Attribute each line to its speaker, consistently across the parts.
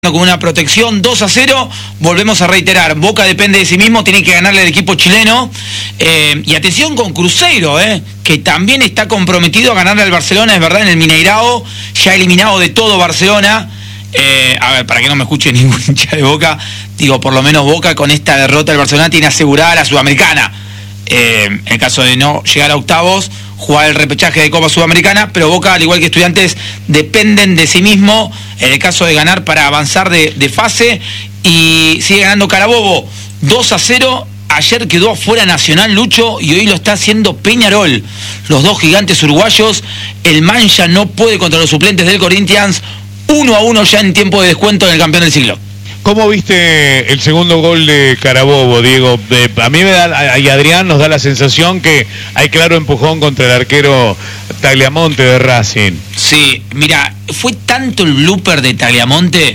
Speaker 1: con una protección 2-0, volvemos a reiterar, Boca depende de sí mismo, tiene que ganarle al equipo chileno, y atención con Cruzeiro, que también está comprometido a ganarle al Barcelona, es verdad, en el Mineirao, ya eliminado de todo Barcelona. A ver, para que no me escuche ningún hincha de Boca, digo, por lo menos Boca con esta derrota del Barcelona tiene asegurada la Sudamericana, en el caso de no llegar a octavos, jugar el repechaje de Copa Sudamericana, pero Boca, al igual que Estudiantes, dependen de sí mismo en el caso de ganar para avanzar de fase, y sigue ganando Carabobo 2-0. Ayer quedó afuera Nacional, Lucho, y hoy lo está haciendo Peñarol. Los dos gigantes uruguayos, el Mancha no puede contra los suplentes del Corinthians, 1-1 ya en tiempo de descuento en el campeón del siglo.
Speaker 2: ¿Cómo viste el segundo gol de Carabobo, Diego? A mí me da, y Adrián nos da la sensación que hay claro empujón contra el arquero Tagliamonte de Racing.
Speaker 1: Sí, mira, fue tanto el blooper de Tagliamonte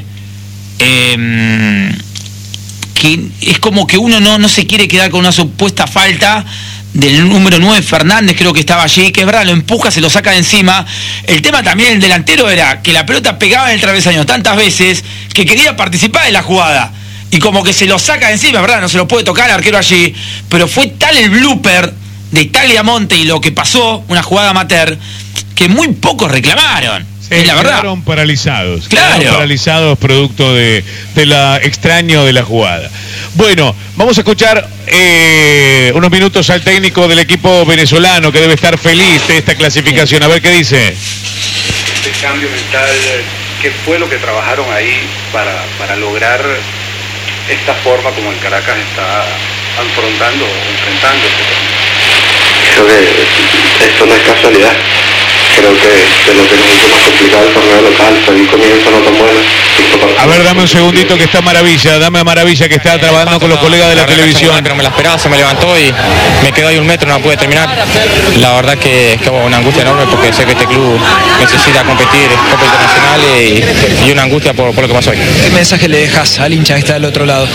Speaker 1: que es como que uno no se quiere quedar con una supuesta falta del número 9, Fernández, creo que estaba allí, que es verdad, lo empuja, se lo saca de encima. El tema también el delantero era que la pelota pegaba en el travesaño tantas veces que quería participar en la jugada, y como que se lo saca de encima, ¿verdad? No se lo puede tocar el arquero allí, pero fue tal el blooper de Tagliamonte y lo que pasó, una jugada amateur, que muy pocos reclamaron. Es la verdad.
Speaker 2: Quedaron paralizados.
Speaker 1: Claro.
Speaker 2: Quedaron paralizados producto de la extraño de la jugada. Bueno, vamos a escuchar unos minutos al técnico del equipo venezolano, que debe estar feliz de esta clasificación. A ver qué dice.
Speaker 3: Este cambio mental, ¿qué fue lo que trabajaron ahí para lograr esta forma como el Caracas está afrontando o enfrentando este torneo?
Speaker 4: Creo que esto no es casualidad. Creo que lo que nos hizo más complicado el torneo local, salir comienzo no tan bueno.
Speaker 2: A ver, dame un segundito que está Maravilla, dame a Maravilla que está trabajando con los colegas de la televisión.
Speaker 5: Pero me la esperaba, se me levantó y me quedó ahí un metro, no la pude terminar. La verdad que hubo una angustia enorme porque sé que este club necesita competir Copa Internacional y una angustia por lo que pasó hoy.
Speaker 6: ¿Qué mensaje le dejas al hincha que está del otro lado?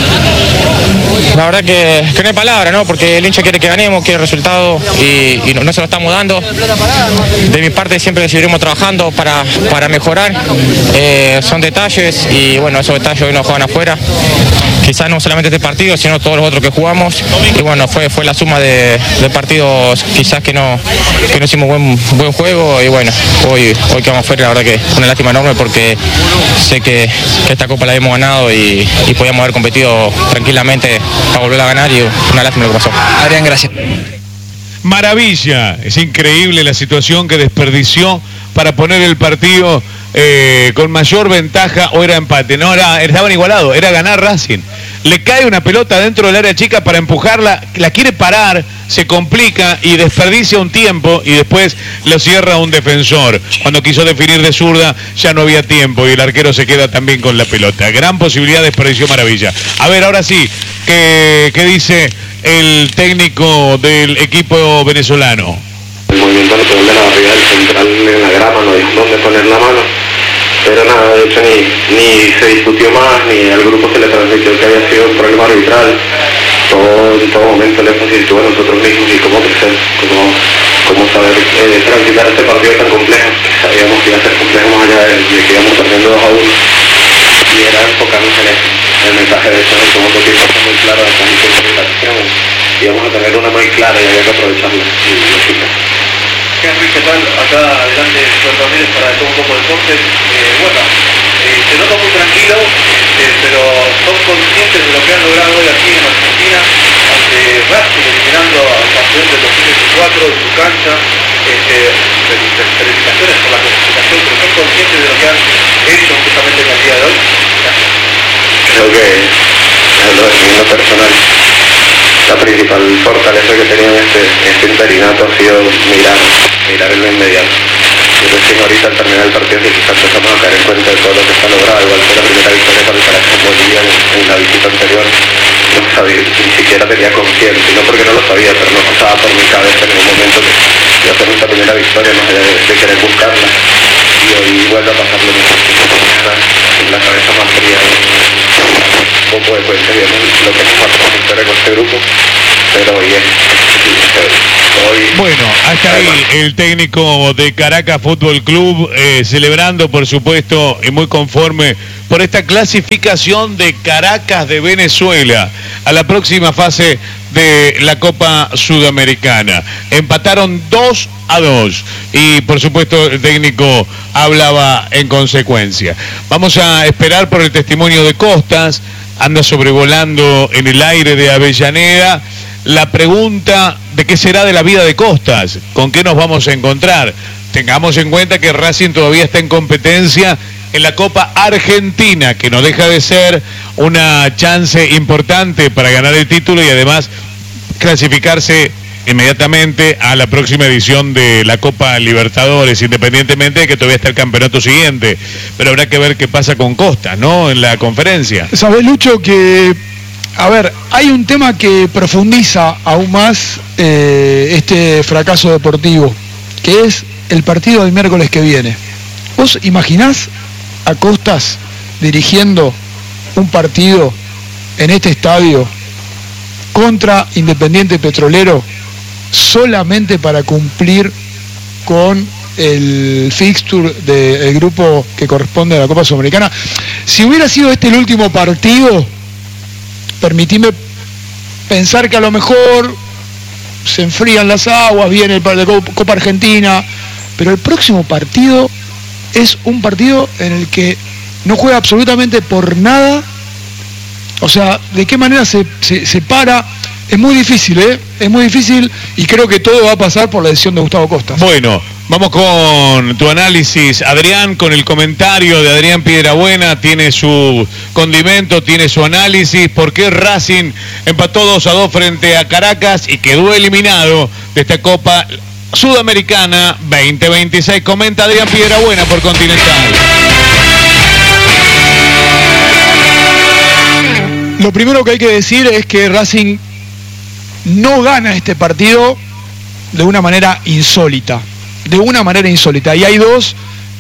Speaker 5: La verdad que no hay palabra, ¿no? Porque el hincha quiere que ganemos, quiere resultado y no se lo estamos dando. De mi parte siempre seguiremos trabajando para mejorar. Son detalles y bueno, esos detalles hoy nos juegan afuera. Quizás no solamente este partido, sino todos los otros que jugamos. Y bueno, fue la suma de partidos quizás que no hicimos buen juego. Y bueno, hoy que vamos afuera, la verdad que una lástima enorme porque sé que esta Copa la hemos ganado y podíamos haber competido tranquilamente para volver a ganar, y una lástima lo que pasó.
Speaker 6: Adrián, gracias.
Speaker 2: Maravilla, es increíble la situación que desperdició para poner el partido con mayor ventaja, o era empate, no, estaban igualados, era ganar Racing. Le cae una pelota dentro del área chica para empujarla, la quiere parar, se complica y desperdicia un tiempo, y después lo cierra un defensor. Cuando quiso definir de zurda ya no había tiempo y el arquero se queda también con la pelota. Gran posibilidad, desperdició Maravilla. A ver, ahora sí, ¿qué dice el técnico del equipo venezolano?
Speaker 4: El movimiento natural de la barriga del central en la grama, no dijo dónde poner la mano, pero nada, de hecho ni se discutió más, ni al grupo se le transmitió que había sido un problema arbitral. En todo momento le hemos insistido a nosotros mismos y cómo crecer, cómo saber transitar este partido tan complejo, que sabíamos que iba a ser complejo más allá de que íbamos perdiendo 2-1, y era enfocarnos en eso. El mensaje de eso en el segundo tiempo fue muy claro, la concentración, íbamos a tener una muy clara y había que aprovecharla, y lo hicimos.
Speaker 3: Henry, ¿qué tal? Acá adelante, Juan Ramírez, para todo un poco de deportes. Se nota muy tranquilo, pero son conscientes de lo que han logrado hoy aquí en Argentina, ante Racing, eliminando al campeón del 2024 en su cancha. Felicitaciones por la clasificación, pero son conscientes de lo que han hecho justamente en el día de hoy. Gracias.
Speaker 4: Creo que, en lo personal, la principal fortaleza que tenía este interinato ha sido mirar en lo inmediato. Y recién ahorita al terminar el partido que quizás empezamos a caer en cuenta de todo lo que está logrado. Igual fue la primera victoria para el Caracas en Bolivia en la visita anterior. No sabía, ni siquiera tenía conciencia, y no porque no lo sabía, pero no pasaba por mi cabeza en un momento que iba a ser nuestra primera victoria, más allá de querer buscarla. Y hoy vuelve a pasar lo mismo, mañana en la cabeza más fría. poco de coherencia lo que nos marcó la historia con este grupo, pero bien.
Speaker 2: Bueno, hasta ahí el técnico de Caracas Fútbol Club celebrando, por supuesto, y muy conforme por esta clasificación de Caracas de Venezuela a la próxima fase de la Copa Sudamericana. Empataron 2-2 y, por supuesto, el técnico hablaba en consecuencia. Vamos a esperar por el testimonio de Costas, anda sobrevolando en el aire de Avellaneda. La pregunta de qué será de la vida de Costas, con qué nos vamos a encontrar. Tengamos en cuenta que Racing todavía está en competencia en la Copa Argentina, que no deja de ser una chance importante para ganar el título y además clasificarse inmediatamente a la próxima edición de la Copa Libertadores, independientemente de que todavía está el campeonato siguiente. Pero habrá que ver qué pasa con Costas, ¿no?, en la conferencia.
Speaker 7: ¿Sabés, Lucho, que... A ver, hay un tema que profundiza aún más este fracaso deportivo, que es el partido del miércoles que viene. ¿Vos imaginás a Costas dirigiendo un partido en este estadio contra Independiente Petrolero solamente para cumplir con el fixture del grupo que corresponde a la Copa Sudamericana? Si hubiera sido este el último partido, permitime pensar que a lo mejor se enfrían las aguas, viene el de Copa Argentina, pero el próximo partido es un partido en el que no juega absolutamente por nada. O sea, ¿de qué manera se para? Es muy difícil, es muy difícil, y creo que todo va a pasar por la decisión de Gustavo Costas.
Speaker 2: Bueno, vamos con tu análisis, Adrián, con el comentario de Adrián Piedrabuena. Tiene su condimento, tiene su análisis. ¿Por qué Racing empató 2-2 frente a Caracas y quedó eliminado de esta Copa Sudamericana 2026? Comenta Adrián Piedrabuena por Continental.
Speaker 7: Lo primero que hay que decir es que Racing no gana este partido de una manera insólita. Y hay dos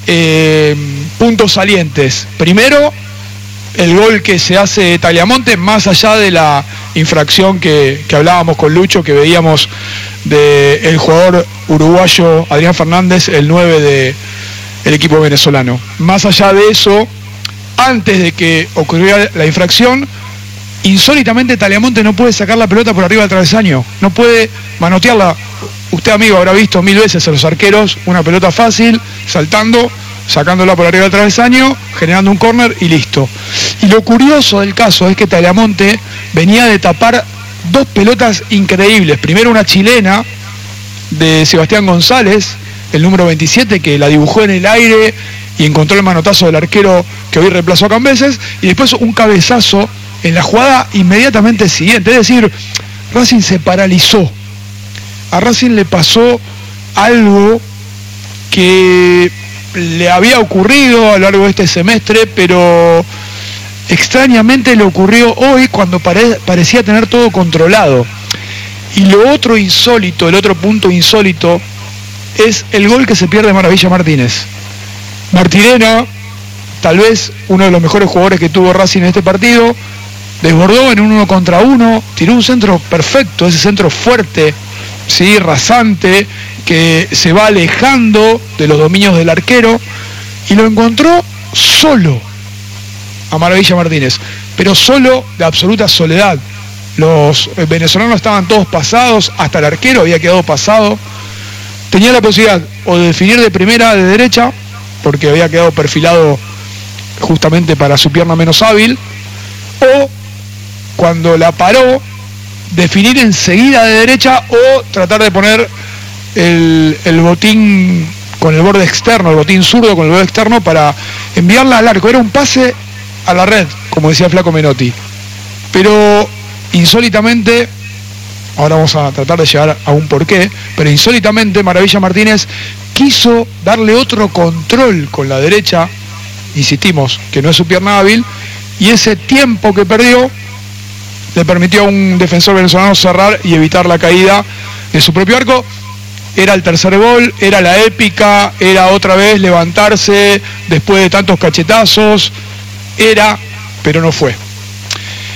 Speaker 7: puntos salientes. Primero, el gol que se hace Tagliamonte, más allá de la infracción que hablábamos con Lucho, que veíamos del jugador uruguayo Adrián Fernández, el 9 del equipo venezolano. Más allá de eso, antes de que ocurriera la infracción, insólitamente Tagliamonte no puede sacar la pelota por arriba del travesaño, no puede manotearla. Usted, amigo, habrá visto 1000 veces a los arqueros una pelota fácil, saltando, sacándola por arriba del travesaño, generando un córner y listo. Y lo curioso del caso es que Tagliamonte venía de tapar dos pelotas increíbles. Primero una chilena de Sebastián González, el número 27, que la dibujó en el aire y encontró el manotazo del arquero que hoy reemplazó a Cambeses, y después un cabezazo en la jugada inmediatamente siguiente. Es decir, Racing se paralizó. A Racing le pasó algo que le había ocurrido a lo largo de este semestre, pero extrañamente le ocurrió hoy cuando parecía tener todo controlado. Y lo otro insólito, el otro punto insólito, es el gol que se pierde Maravilla Martínez. Martirena, tal vez uno de los mejores jugadores que tuvo Racing en este partido, desbordó en un 1 contra 1, tiró un centro perfecto, ese centro fuerte, ¿sí?, rasante, que se va alejando de los dominios del arquero, y lo encontró solo a Maravilla Martínez, pero solo, de absoluta soledad. Los venezolanos estaban todos pasados, hasta el arquero había quedado pasado. Tenía la posibilidad o de definir de primera, de derecha, porque había quedado perfilado justamente para su pierna menos hábil, o cuando la paró, definir enseguida de derecha o tratar de poner el botín con el borde externo, el botín zurdo con el borde externo para enviarla al arco. Era un pase a la red, como decía Flaco Menotti. Pero insólitamente, ahora vamos a tratar de llegar a un porqué, pero insólitamente Maravilla Martínez quiso darle otro control con la derecha, insistimos que no es su pierna hábil, y ese tiempo que perdió le permitió a un defensor venezolano cerrar y evitar la caída de su propio arco. Era el tercer gol, era la épica, era otra vez levantarse después de tantos cachetazos, pero no fue.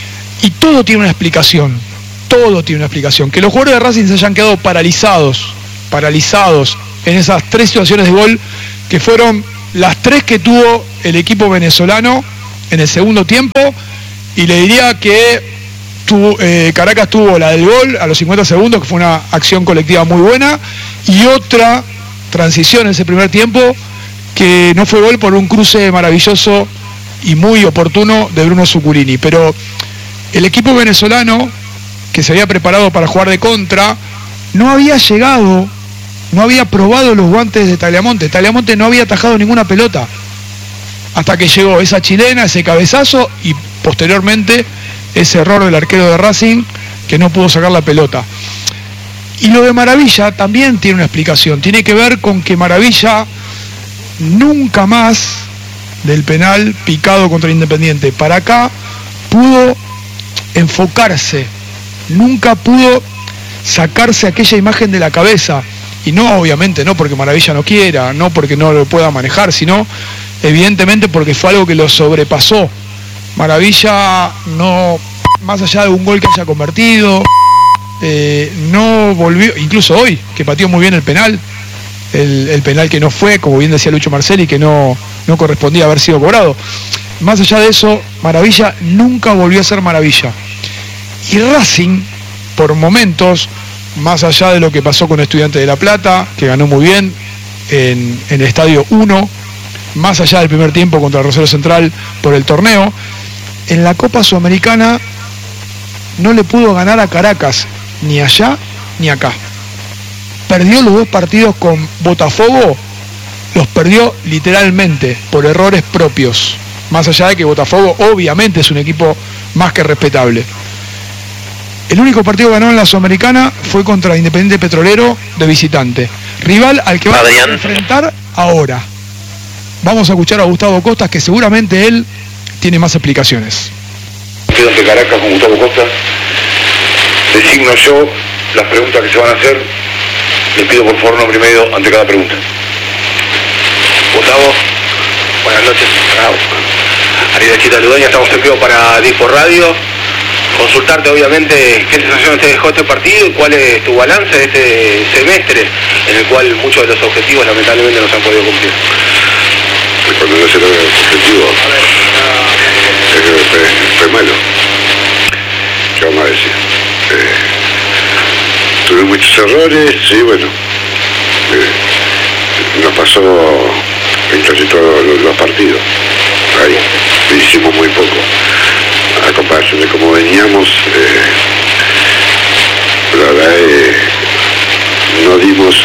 Speaker 7: Y todo tiene una explicación. Todo tiene una explicación. Que los jugadores de Racing se hayan quedado paralizados en esas 3 situaciones de gol, que fueron las 3 que tuvo el equipo venezolano en el segundo tiempo, y le diría que Caracas tuvo la del gol a los 50 segundos, que fue una acción colectiva muy buena, y otra transición en ese primer tiempo que no fue gol por un cruce maravilloso y muy oportuno de Bruno Zuculini. Pero el equipo venezolano, que se había preparado para jugar de contra, no había llegado, no había probado los guantes de Tagliamonte. Tagliamonte no había atajado ninguna pelota hasta que llegó esa chilena, ese cabezazo, y posteriormente ese error del arquero de Racing, que no pudo sacar la pelota. Y lo de Maravilla también tiene una explicación. Tiene que ver con que Maravilla nunca más, del penal picado contra Independiente para acá, pudo enfocarse, nunca pudo sacarse aquella imagen de la cabeza. Y no, obviamente, no porque Maravilla no quiera, no porque no lo pueda manejar, sino evidentemente porque fue algo que lo sobrepasó. Maravilla, no, más allá de un gol que haya convertido, no volvió, incluso hoy, que pateó muy bien el penal, el penal que no fue, como bien decía Lucho Marcelli, que no correspondía haber sido cobrado. Más allá de eso, Maravilla nunca volvió a ser Maravilla. Y Racing, por momentos, más allá de lo que pasó con Estudiantes de La Plata, que ganó muy bien en el Estadio 1, más allá del primer tiempo contra el Rosario Central por el torneo, en la Copa Sudamericana no le pudo ganar a Caracas, ni allá ni acá. Perdió los 2 partidos con Botafogo, los perdió literalmente por errores propios, más allá de que Botafogo obviamente es un equipo más que respetable. El único partido que ganó en la Sudamericana fue contra Independiente Petrolero de visitante, rival al que va a enfrentar ahora. Vamos a escuchar a Gustavo Costas, que seguramente él tiene más explicaciones.
Speaker 8: Partido ante Caracas con Gustavo Costas. Designo yo las preguntas que se van a hacer. Les pido por favor nombre y medio ante cada pregunta.
Speaker 3: Gustavo, buenas noches. Ariel Chita Ludueña, estamos en vivo para Disco Radio. Consultarte obviamente qué sensaciones te dejó este partido y cuál es tu balance de este semestre en el cual muchos de los objetivos lamentablemente no se han podido cumplir.
Speaker 8: Cuando no se logra el objetivo, fue malo. ¿Qué vamos a decir? Tuve muchos errores, sí, bueno. Nos pasó en casi todos los partidos. Ahí hicimos muy poco. A comparación de cómo veníamos, la verdad no dimos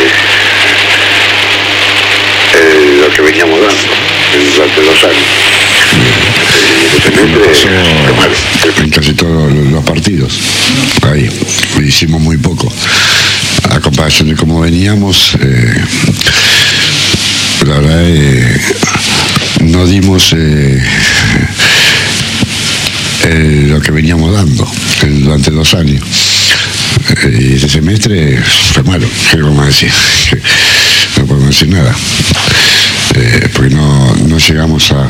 Speaker 8: lo que veníamos dando durante 2 años.
Speaker 9: En casi todos los partidos. Ahí hicimos muy poco. A comparación de cómo veníamos, la verdad no dimos lo que veníamos dando durante 2 años. Y ese semestre fue malo. ¿Qué vamos a decir? No podemos decir nada. Porque no llegamos a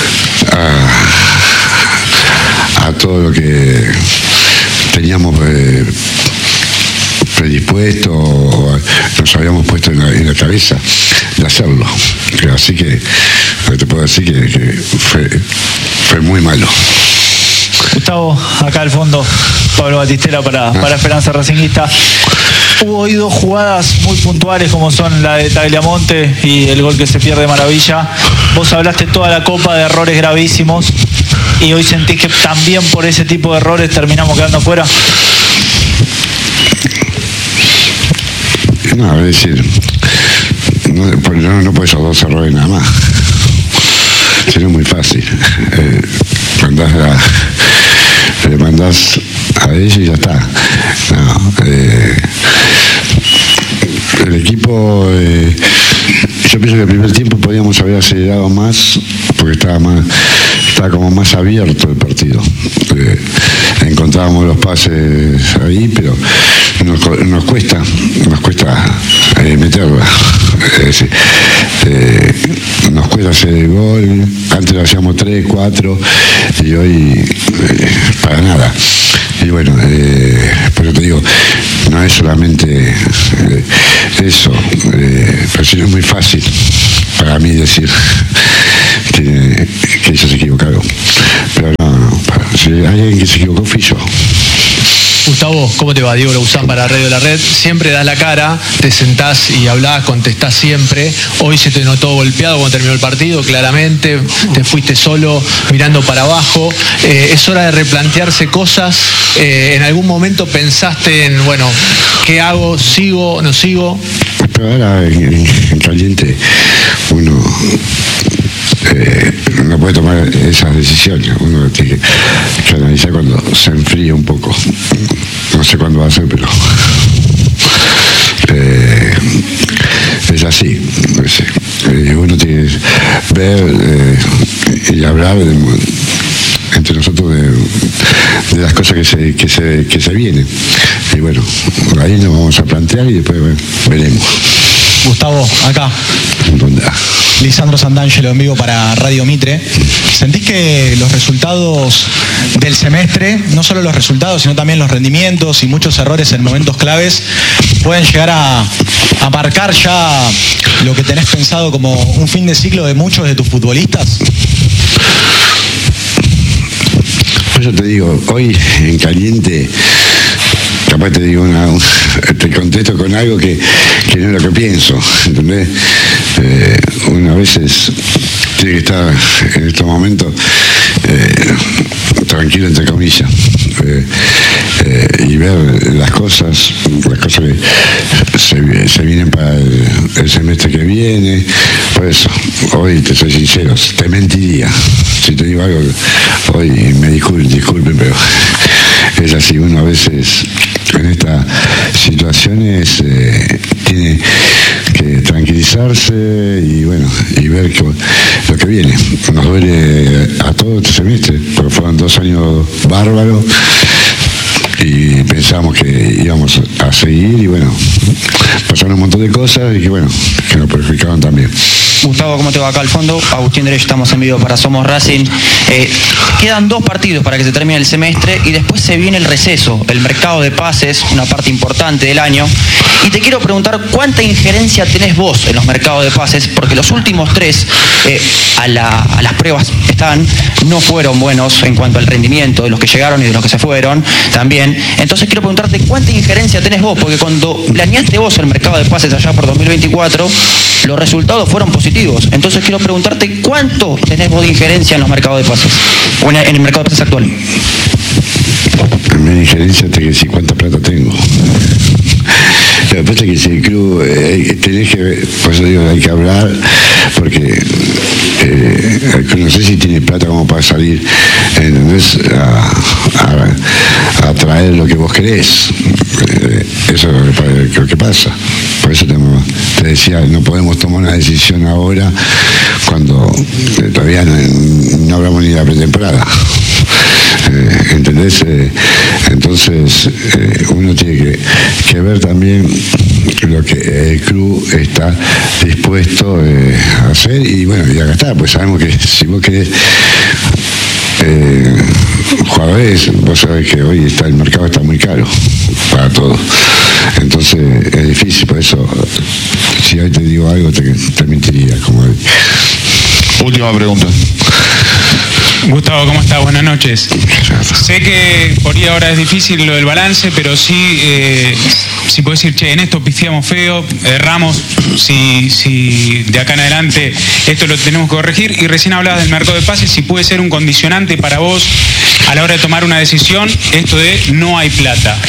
Speaker 9: todo lo que teníamos predispuesto, o nos habíamos puesto en la cabeza de hacerlo. Así que te puedo decir que fue muy malo.
Speaker 10: Gustavo, acá al fondo, Pablo Batistela para Esperanza Racinguista. Hubo hoy 2 jugadas muy puntuales como son la de Tagliamonte y el gol que se pierde Maravilla. Vos hablaste toda la Copa de errores gravísimos y hoy sentís que también por ese tipo de errores terminamos quedando afuera.
Speaker 9: No, es decir, no puedes hacer 2 errores nada más. Sería muy fácil. Le mandás a ellos y ya está. No, el equipo, yo pienso que el primer tiempo podíamos haber acelerado más porque estaba como más abierto el partido. Encontrábamos los pases ahí, pero nos cuesta meterla. Es decir, nos cuesta hacer el gol. Antes lo hacíamos 3, 4 y hoy para nada. Y bueno, pero te digo, no es solamente eso, pero sí es muy fácil para mí decir que ellos se equivocaron. Pero no, si hay alguien que se equivocó fui yo.
Speaker 6: Gustavo, ¿cómo te va? Diego Lauzán para Radio La Red. Siempre das la cara, te sentás y hablás, contestás siempre. Hoy se te notó golpeado cuando terminó el partido, claramente. Te fuiste solo, mirando para abajo. Es hora de replantearse cosas. ¿En algún momento pensaste en, bueno, qué hago? ¿Sigo? ¿No sigo?
Speaker 9: Pero ahora en caliente uno no puede tomar esas decisiones. Uno tiene que analizar cuando se enfría un poco. No sé cuándo va a ser, pero es así. Uno tiene que ver y hablar entre nosotros de las cosas que se vienen. Y bueno, ahí nos vamos a plantear y después veremos.
Speaker 11: Gustavo, acá. Lisandro Santangelo en vivo para Radio Mitre. ¿Sentís que los resultados del semestre, no solo los resultados, sino también los rendimientos y muchos errores en momentos claves, pueden llegar a marcar ya lo que tenés pensado como un fin de ciclo de muchos de tus futbolistas?
Speaker 9: Por eso te digo, hoy en caliente, capaz te digo te contesto con algo que no es lo que pienso, ¿entendés? Uno a veces tiene que estar en estos momentos tranquilo, entre comillas, y ver las cosas que se vienen para el semestre que viene. Por eso, hoy te soy sincero, te mentiría si te digo algo hoy, me disculpen, pero es así. Uno a veces en estas situaciones tiene que tranquilizarse y bueno, y ver lo que viene. Nos duele a todo este semestre, porque fueron 2 años bárbaros y pensamos que íbamos a seguir y bueno, pasaron un montón de cosas y que bueno, que nos perjudicaron también.
Speaker 12: Gustavo, ¿cómo te va? Acá al fondo, Agustín Derecho, estamos en vivo para Somos Racing. Quedan 2 partidos para que se termine el semestre y después se viene el receso, el mercado de pases, una parte importante del año. Y te quiero preguntar cuánta injerencia tenés vos en los mercados de pases, porque los últimos 3, a las pruebas no fueron buenos en cuanto al rendimiento de los que llegaron y de los que se fueron también. Entonces quiero preguntarte cuánta injerencia tenés vos, porque cuando planeaste vos el mercado de pases allá por 2024, los resultados fueron positivos. Entonces quiero preguntarte cuánto tenés vos de injerencia en los mercados de pases, o en el mercado de pases actual.
Speaker 9: En mi injerencia te que decir cuánta plata tengo. Lo que pasa es que si el club tenés que ver, por eso digo, hay que hablar, porque no sé si tiene plata como para salir, ¿entendés? A traer lo que vos querés. Eso es lo que pasa. Por eso te decía, no podemos tomar una decisión ahora cuando todavía no hablamos ni de la pretemporada. ¿Entendés? Entonces uno tiene que ver también lo que el club está dispuesto a hacer y bueno, y a gastar, pues sabemos que si vos querés jugadores, vos sabés que hoy el mercado está muy caro para todos, entonces es difícil. Por eso si hoy te digo algo te mentiría, como hoy.
Speaker 13: Última pregunta.
Speaker 14: Gustavo, ¿cómo estás? Buenas noches. Sé que por ahí ahora es difícil lo del balance, pero sí, si puedes decir, che, en esto pifiamos feo, erramos, si de acá en adelante esto lo tenemos que corregir. Y recién hablabas del mercado de pases, si puede ser un condicionante para vos a la hora de tomar una decisión, esto de no hay plata.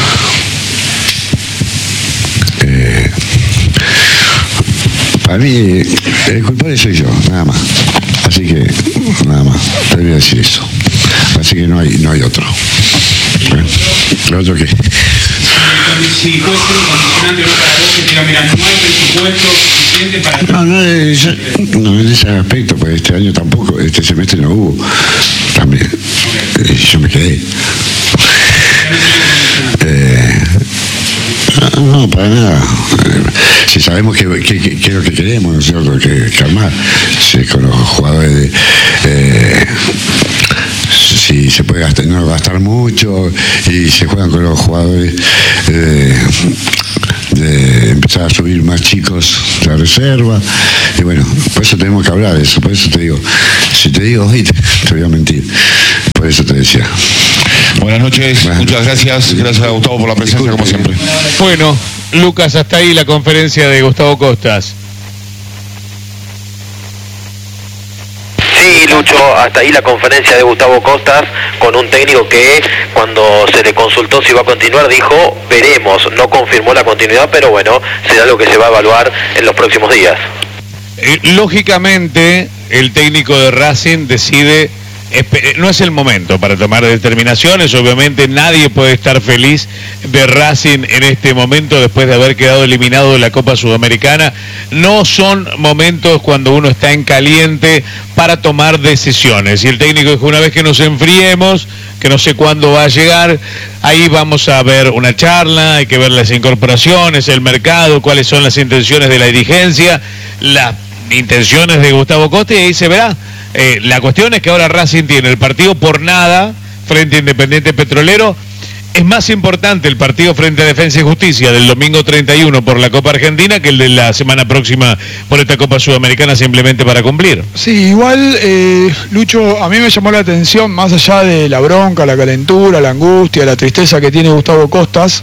Speaker 9: Para mí, el culpable soy yo, nada más. Así que, nada más, te voy a decir eso. Así que no hay otro. ¿Lo otro qué?
Speaker 14: Si puede ser un condicionante para vos que te diga, mira, no hay presupuesto suficiente para...
Speaker 9: No, en ese aspecto, pues este año tampoco, este semestre no hubo. También. Yo me quedé. No, para nada. si sabemos que es lo que queremos, ¿no es cierto? Que armar con los jugadores si se puede no gastar mucho y se juegan con los jugadores de empezar a subir más chicos de la reserva, y bueno, por eso tenemos que hablar de eso. Por eso te digo, si te digo hoy te voy a mentir, por eso te decía.
Speaker 13: Buenas noches, muchas gracias a Gustavo por la presencia, como siempre.
Speaker 2: Bueno, Lucas, hasta ahí la conferencia de Gustavo Costas.
Speaker 15: Sí, Lucho, hasta ahí la conferencia de Gustavo Costas, con un técnico que cuando se le consultó si iba a continuar dijo, veremos, no confirmó la continuidad, pero bueno, será algo que se va a evaluar en los próximos días.
Speaker 2: Lógicamente, el técnico de Racing decide, no es el momento para tomar determinaciones, obviamente nadie puede estar feliz de Racing en este momento después de haber quedado eliminado de la Copa Sudamericana. No son momentos cuando uno está en caliente para tomar decisiones, y el técnico dijo, una vez que nos enfriemos, que no sé cuándo va a llegar, ahí vamos a ver una charla, hay que ver las incorporaciones, el mercado, cuáles son las intenciones de la dirigencia, las intenciones de Gustavo Costa, y ahí se verá. La cuestión es que ahora Racing tiene el partido por nada frente a Independiente Petrolero. Es más importante el partido frente a Defensa y Justicia del domingo 31 por la Copa Argentina que el de la semana próxima por esta Copa Sudamericana, simplemente para cumplir.
Speaker 7: Sí, igual, Lucho, a mí me llamó la atención, más allá de la bronca, la calentura, la angustia, la tristeza que tiene Gustavo Costas,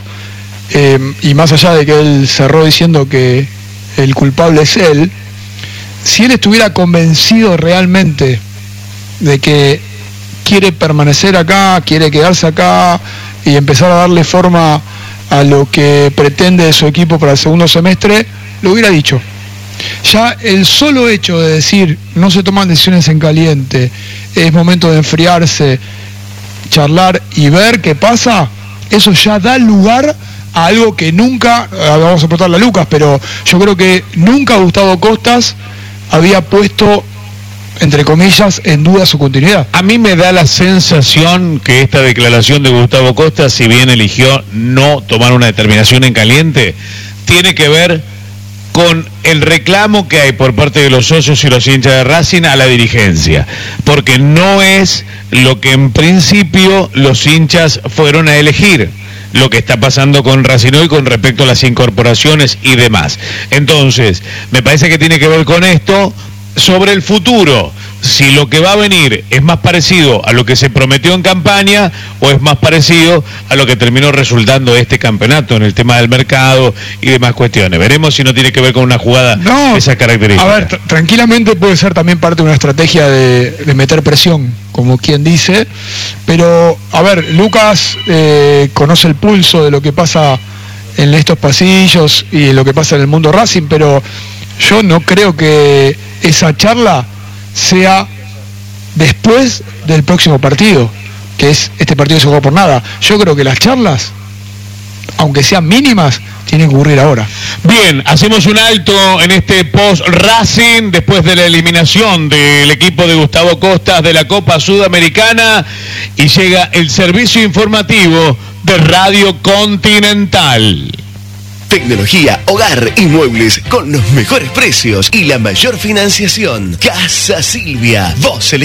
Speaker 7: y más allá de que él cerró diciendo que el culpable es él, si él estuviera convencido realmente de que quiere permanecer acá, quiere quedarse acá y empezar a darle forma a lo que pretende de su equipo para el segundo semestre, lo hubiera dicho. Ya el solo hecho de decir no se toman decisiones en caliente, es momento de enfriarse, charlar y ver qué pasa, eso ya da lugar a algo que nunca, vamos a aportarle a Lucas, pero yo creo que nunca Gustavo Costas había puesto, entre comillas, en duda su continuidad.
Speaker 2: A mí me da la sensación que esta declaración de Gustavo Costa, si bien eligió no tomar una determinación en caliente, tiene que ver con el reclamo que hay por parte de los socios y los hinchas de Racing a la dirigencia, porque no es lo que en principio los hinchas fueron a elegir, lo que está pasando con Racing hoy con respecto a las incorporaciones y demás. Entonces, me parece que tiene que ver con esto sobre el futuro, si lo que va a venir es más parecido a lo que se prometió en campaña o es más parecido a lo que terminó resultando este campeonato en el tema del mercado y demás cuestiones. Veremos si no tiene que ver con una jugada de esas características.
Speaker 7: A ver, tranquilamente puede ser también parte de una estrategia de meter presión, como quien dice, pero a ver, Lucas conoce el pulso de lo que pasa en estos pasillos y de lo que pasa en el mundo Racing, pero yo no creo que esa charla sea después del próximo partido, que es este partido que se juega por nada. Yo creo que las charlas, aunque sean mínimas, tienen que ocurrir ahora.
Speaker 2: Bien, hacemos un alto en este post-Racing después de la eliminación del equipo de Gustavo Costas de la Copa Sudamericana, y llega el servicio informativo de Radio Continental.
Speaker 16: Tecnología, hogar y muebles con los mejores precios y la mayor financiación. Casa Silvia, vos